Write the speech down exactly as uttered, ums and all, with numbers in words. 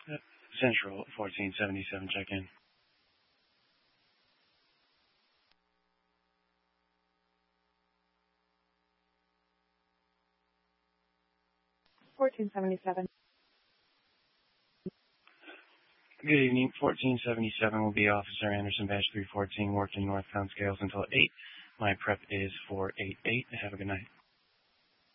Central fourteen seventy-seven, check in. fourteen seventy-seven. Good evening. fourteen seventy-seven will be Officer Anderson, Badge three fourteen, working northbound scales until eight. My prep is four eight eight. Have a good night.